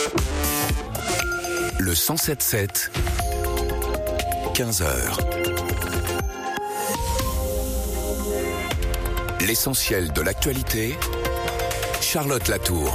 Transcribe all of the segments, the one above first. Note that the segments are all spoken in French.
Le 107.7, 15h. L'essentiel de l'actualité, Charlotte Latour.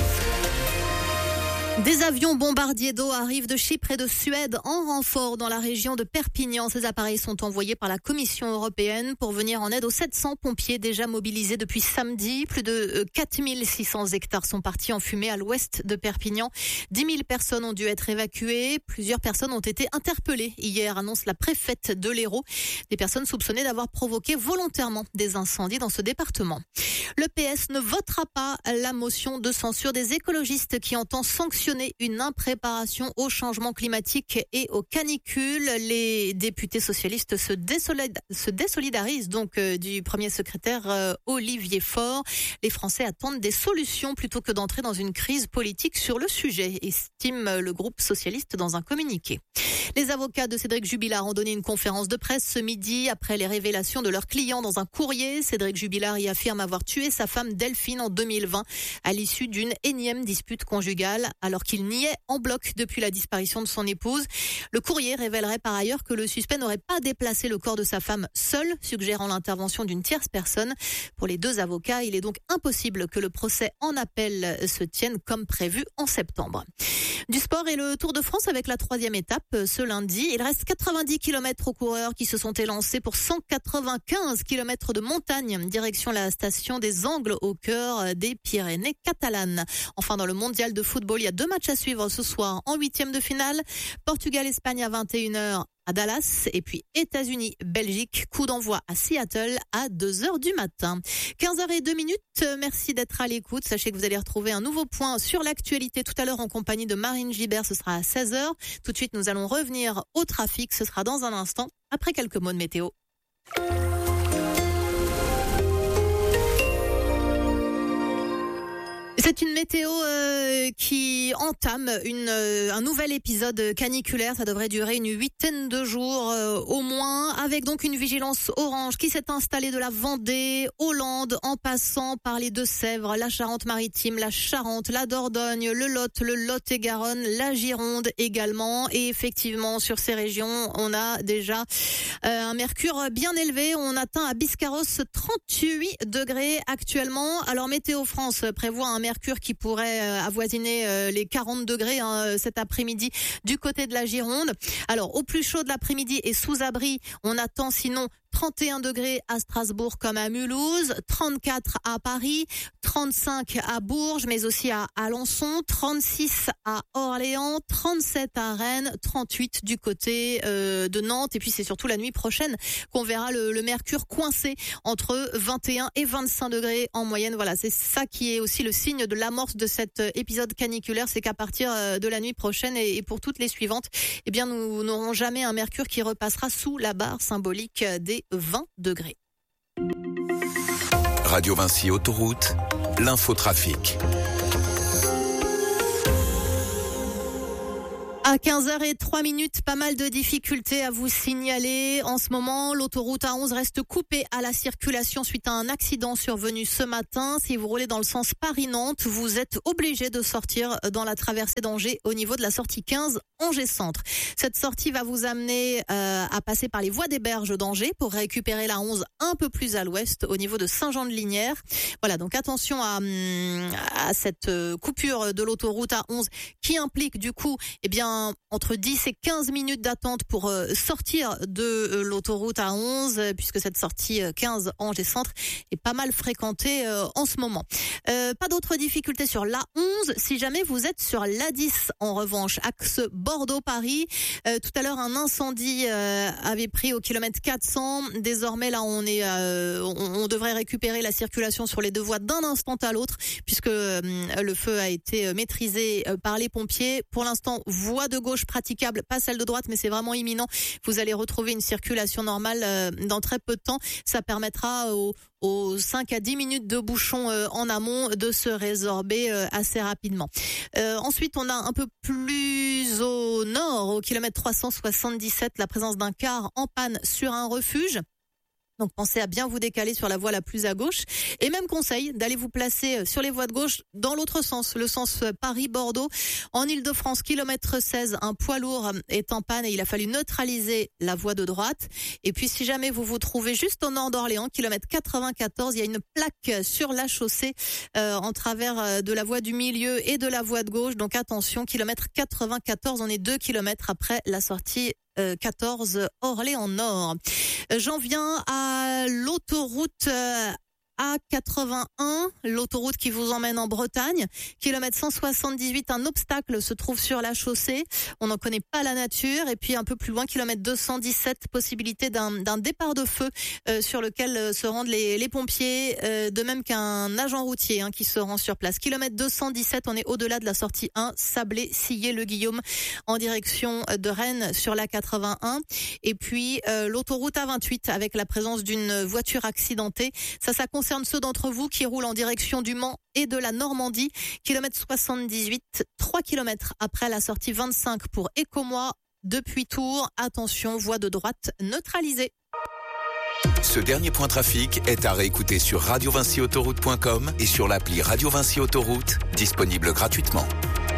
Des avions bombardiers d'eau arrivent de Chypre et de Suède en renfort dans la région de Perpignan. Ces appareils sont envoyés par la Commission européenne pour venir en aide aux 700 pompiers déjà mobilisés depuis samedi. Plus de 4600 hectares sont partis en fumée à l'ouest de Perpignan. 10 000 personnes ont dû être évacuées. Plusieurs personnes ont été interpellées hier, annonce la préfète de l'Hérault. Des personnes soupçonnées d'avoir provoqué volontairement des incendies dans ce département. Le PS ne votera pas la motion de censure des écologistes qui entend sanctionner une impréparation au changement climatique et aux canicules. Les députés socialistes se désolidarisent donc du premier secrétaire Olivier Faure. Les Français attendent des solutions plutôt que d'entrer dans une crise politique sur le sujet, estime le groupe socialiste dans un communiqué. Les avocats de Cédric Jubilard ont donné une conférence de presse ce midi après les révélations de leur client dans un courrier. Cédric Jubilard y affirme avoir tué sa femme Delphine en 2020 à l'issue d'une énième dispute conjugale alors qu'il niait en bloc depuis la disparition de son épouse. Le courrier révélerait par ailleurs que le suspect n'aurait pas déplacé le corps de sa femme seul, suggérant l'intervention d'une tierce personne. Pour les deux avocats, il est donc impossible que le procès en appel se tienne comme prévu en septembre. Du sport et le Tour de France avec la 3e étape ce lundi. Il reste 90 km aux coureurs qui se sont élancés pour 195 km de montagne, direction la station des Angles au cœur des Pyrénées catalanes. Enfin, dans le mondial de football, il y a 2 matchs à suivre ce soir en 8e de finale. Portugal-Espagne à 21h. À Dallas, et puis États-Unis-Belgique, coup d'envoi à Seattle à 2h du matin. 15h02, merci d'être à l'écoute. Sachez que vous allez retrouver un nouveau point sur l'actualité tout à l'heure en compagnie de Marine Gibert, ce sera à 16h. Tout de suite, nous allons revenir au trafic, ce sera dans un instant, après quelques mots de météo. C'est une météo qui entame un nouvel épisode caniculaire. Ça devrait durer une 8aine de jours au moins, avec donc une vigilance orange qui s'est installée de la Vendée aux Landes, en passant par les Deux-Sèvres, la Charente-Maritime, la Charente, la Dordogne, le Lot-et-Garonne, la Gironde également. Et effectivement, sur ces régions, on a déjà un mercure bien élevé. On atteint à Biscarrosse 38 degrés actuellement. Alors Météo France prévoit un mercure qui pourrait avoisiner les 40 degrés cet après-midi du côté de la Gironde. Alors au plus chaud de l'après-midi et sous abri, on attend sinon 31 degrés à Strasbourg comme à Mulhouse, 34 à Paris, 35 à Bourges, mais aussi à Alençon, 36 à Orléans, 37 à Rennes, 38 du côté de Nantes. Et puis c'est surtout la nuit prochaine qu'on verra le mercure coincé entre 21 et 25 degrés en moyenne. Voilà, c'est ça qui est aussi le signe de l'amorce de cet épisode caniculaire, c'est qu'à partir de la nuit prochaine et pour toutes les suivantes, eh bien nous n'aurons jamais un mercure qui repassera sous la barre symbolique des 20 degrés. Radio Vinci Autoroute, l'infotrafic. À 15h03, pas mal de difficultés à vous signaler. En ce moment, l'autoroute A11 reste coupée à la circulation suite à un accident survenu ce matin. Si vous roulez dans le sens Paris-Nantes, vous êtes obligé de sortir dans la traversée d'Angers au niveau de la sortie 15 Angers Centre. Cette sortie va vous amener à passer par les voies des Berges d'Angers pour récupérer la 11 un peu plus à l'ouest au niveau de Saint-Jean-de-Lignières. Voilà, donc attention à cette coupure de l'autoroute A11 qui implique du coup, eh bien, entre 10 et 15 minutes d'attente pour sortir de l'autoroute A11 puisque cette sortie 15 Angers Centre est pas mal fréquentée en ce moment. Pas d'autres difficultés sur l'A11 si jamais vous êtes sur l'A10 en revanche, axe Bordeaux-Paris. Tout à l'heure un incendie avait pris au kilomètre 400. Désormais là on devrait récupérer la circulation sur les deux voies d'un instant à l'autre puisque le feu a été maîtrisé par les pompiers. Pour l'instant voie de gauche praticable, pas celle de droite, mais c'est vraiment imminent. Vous allez retrouver une circulation normale dans très peu de temps. Ça permettra aux 5 à 10 minutes de bouchon en amont de se résorber assez rapidement. Ensuite, on a un peu plus au nord, au kilomètre 377, la présence d'un car en panne sur un refuge. Donc pensez à bien vous décaler sur la voie la plus à gauche. Et même conseil d'aller vous placer sur les voies de gauche dans l'autre sens, le sens Paris-Bordeaux. En Ile-de-France, kilomètre 16, un poids lourd est en panne et il a fallu neutraliser la voie de droite. Et puis si jamais vous vous trouvez juste au nord d'Orléans, kilomètre 94, il y a une plaque sur la chaussée en travers de la voie du milieu et de la voie de gauche. Donc attention, kilomètre 94, on est 2 kilomètres après la sortie 14 Orléans Nord. J'en viens à l'autoroute A81, l'autoroute qui vous emmène en Bretagne. Kilomètre 178, un obstacle se trouve sur la chaussée. On n'en connaît pas la nature. Et puis un peu plus loin, kilomètre 217, possibilité d'un départ de feu sur lequel se rendent les pompiers, de même qu'un agent routier qui se rend sur place. Kilomètre 217, on est au-delà de la sortie 1, Sablé-Sillé-le-Guillaume, en direction de Rennes sur la 81. Et puis l'autoroute A28 avec la présence d'une voiture accidentée. Ça concerne ceux d'entre vous qui roulent en direction du Mans et de la Normandie. Kilomètre 78, 3 kilomètres après la sortie 25 pour Écomois depuis Tours. Attention, voie de droite neutralisée. Ce dernier point trafic est à réécouter sur radiovincyautoroute.com et sur l'appli Radio Vinci Autoroute, disponible gratuitement.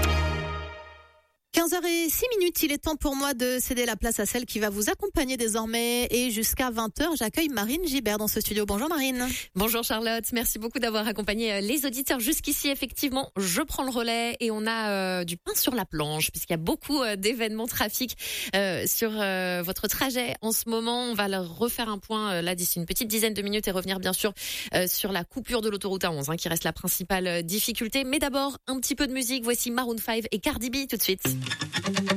15h06, il est temps pour moi de céder la place à celle qui va vous accompagner désormais et jusqu'à 20h, j'accueille Marine Gibert dans ce studio. Bonjour Marine. Bonjour Charlotte, merci beaucoup d'avoir accompagné les auditeurs jusqu'ici. Effectivement, je prends le relais et on a du pain sur la planche puisqu'il y a beaucoup d'événements trafic sur votre trajet en ce moment. On va leur refaire un point là d'ici une petite dizaine de minutes et revenir bien sûr sur la coupure de l'autoroute A11 qui reste la principale difficulté. Mais d'abord, un petit peu de musique. Voici Maroon 5 et Cardi B tout de suite.